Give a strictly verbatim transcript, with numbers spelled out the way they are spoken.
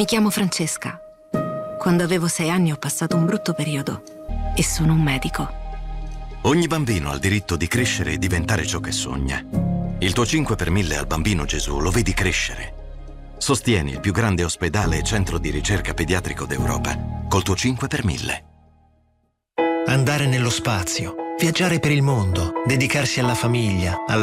Mi chiamo Francesca. Quando avevo sei anni ho passato un brutto periodo e sono un medico. Ogni bambino ha il diritto di crescere e diventare ciò che sogna. Il tuo cinque per mille al Bambino Gesù lo vedi crescere. Sostieni il più grande ospedale e centro di ricerca pediatrico d'Europa col tuo cinque per mille. Andare nello spazio, viaggiare per il mondo, dedicarsi alla famiglia, alla